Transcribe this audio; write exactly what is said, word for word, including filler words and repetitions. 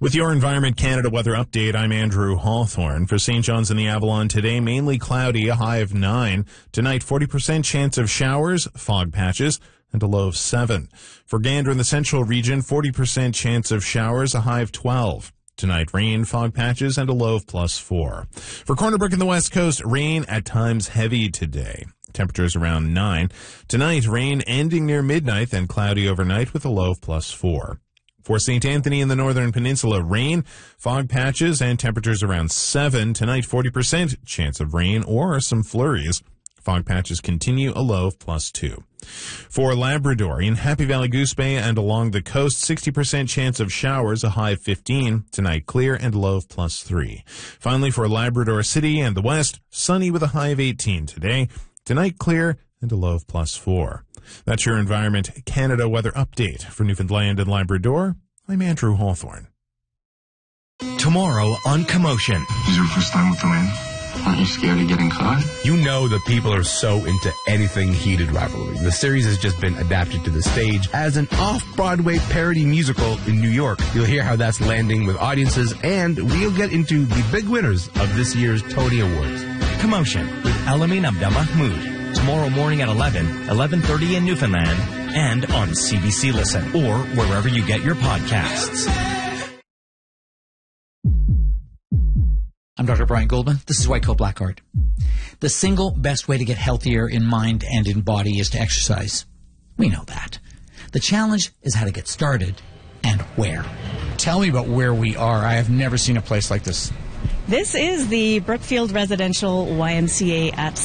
With your Environment Canada weather update, I'm Andrew Hawthorne. For Saint John's and the Avalon today, mainly cloudy, a high of nine. Tonight, forty percent chance of showers, fog patches, and a low of seven. For Gander in the central region, forty percent chance of showers, a high of twelve. Tonight, rain, fog patches, and a low of plus four. For Corner Brook in the west coast, rain at times heavy today. Temperatures around nine. Tonight, rain ending near midnight, then cloudy overnight with a low of plus four. For Saint Anthony in the northern peninsula, rain, fog patches, and temperatures around seven. Tonight, forty percent chance of rain or some flurries. Fog patches continue, a low of plus two. For Labrador, in Happy Valley Goose Bay and along the coast, sixty percent chance of showers, a high of fifteen. Tonight, clear and low of plus three. Finally, for Labrador City and the west, sunny with a high of eighteen today. Tonight, clear and a low of plus four. That's your Environment Canada weather update. For Newfoundland and Labrador, I'm Andrew Hawthorne. Tomorrow on Commotion. This is your first time with the man? Aren't you scared of getting caught? You know that people are so into anything heated rivalry. The series has just been adapted to the stage as an off-Broadway parody musical in New York. You'll hear how that's landing with audiences, and we'll get into the big winners of this year's Tony Awards. Commotion with Alamin Abdel Mahmoud. Tomorrow morning at eleven, eleven thirty in Newfoundland, and on C B C Listen, or wherever you get your podcasts. I'm Doctor Brian Goldman. This is White Coat Black Art. The single best way to get healthier in mind and in body is to exercise. We know that. The challenge is how to get started and where. Tell me about where we are. I have never seen a place like this. This is the Brookfield Residential Y M C A at